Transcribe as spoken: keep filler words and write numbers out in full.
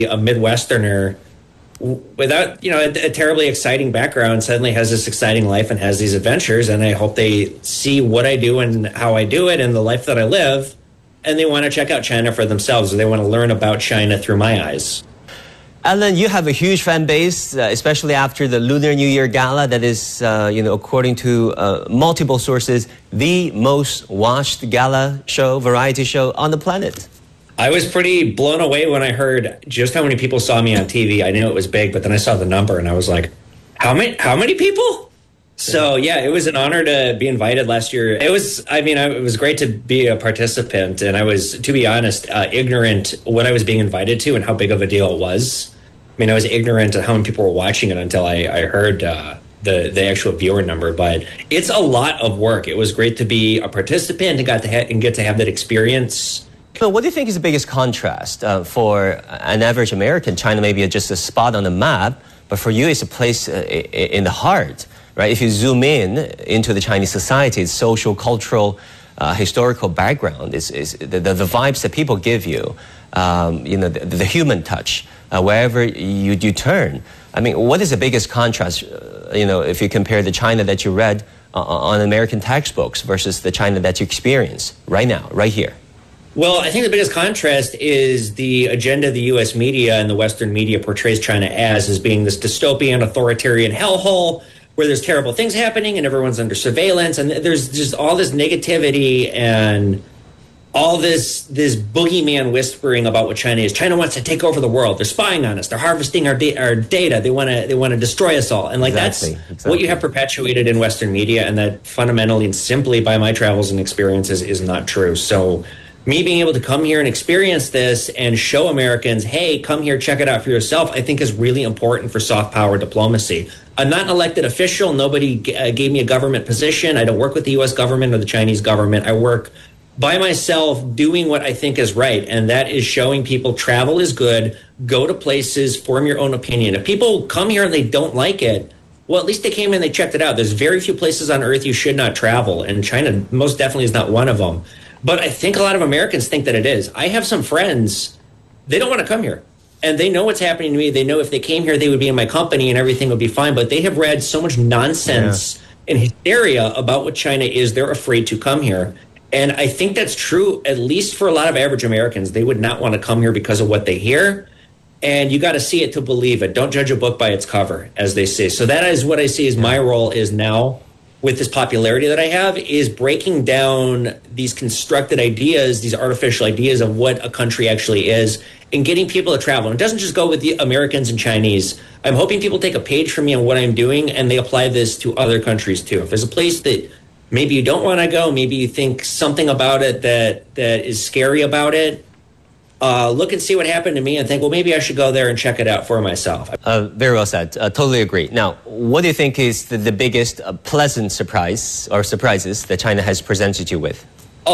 a Midwesterner without, you know, a, a terribly exciting background suddenly has this exciting life and has these adventures. And I hope they see what I do and how I do it and the life that I live. And they want to check out China for themselves, or they want to learn about China through my eyes. Alan, you have a huge fan base, uh, especially after the Lunar New Year Gala that is, uh, you know, according to uh, multiple sources, the most watched gala show, variety show on the planet. I was pretty blown away when I heard just how many people saw me on T V. I knew it was big, but then I saw the number and I was like, how many, how many people? So, yeah, it was an honor to be invited last year. It was, I mean, it was great to be a participant. And I was, to be honest, uh, ignorant what I was being invited to and how big of a deal it was. I mean, I was ignorant of how many people were watching it until I, I heard uh, the, the actual viewer number. But it's a lot of work. It was great to be a participant and, got to ha- and get to have that experience. So what do you think is the biggest contrast uh, for an average American? China may be just a spot on the map, but for you, it's a place uh, in the heart. Right? If you zoom in into the Chinese society, its social, cultural, uh, historical background, is, is the, the, the vibes that people give you, um, you know, the, the human touch, uh, wherever you, you turn. I mean, what is the biggest contrast, uh, you know, if you compare the China that you read uh, on American textbooks versus the China that you experience right now, right here? Well, I think the biggest contrast is the agenda the U S media and the Western media portrays China as, as being this dystopian, authoritarian hellhole, where there's terrible things happening and everyone's under surveillance, and there's just all this negativity and all this this boogeyman whispering about what China is. China wants to take over the world. They're spying on us. They're harvesting our, da- our data. They want to they want to destroy us all. And like exactly, that's exactly. what you have perpetuated in Western media, and that fundamentally and simply by my travels and experiences is not true. So me being able to come here and experience this and show Americans, hey, come here, check it out for yourself, I think is really important for soft power diplomacy. I'm not an elected official. Nobody g- uh, gave me a government position. I don't work with the U S government or the Chinese government. I work by myself doing what I think is right. And that is showing people travel is good. Go to places, form your own opinion. If people come here and they don't like it, well, at least they came and they checked it out. There's very few places on earth you should not travel. And China most definitely is not one of them. But I think a lot of Americans think that it is. I have some friends, they don't want to come here. And they know what's happening to me. They know if they came here, they would be in my company and everything would be fine. But they have read so much nonsense yeah. and hysteria about what China is, they're afraid to come here. And I think that's true, at least for a lot of average Americans. They would not want to come here because of what they hear. And you got to see it to believe it. Don't judge a book by its cover, as they say. So that is what I see as my role is now with this popularity that I have, is breaking down these constructed ideas, these artificial ideas of what a country actually is, and getting people to travel. And it doesn't just go with the Americans and Chinese. I'm hoping people take a page from me on what I'm doing and they apply this to other countries too. If there's a place that maybe you don't want to go, maybe you think something about it that that is scary about it, Uh, look and see what happened to me and think, well, maybe I should go there and check it out for myself. Uh, very well said. Uh, totally agree. Now, what do you think is the, the biggest uh, pleasant surprise or surprises that China has presented you with?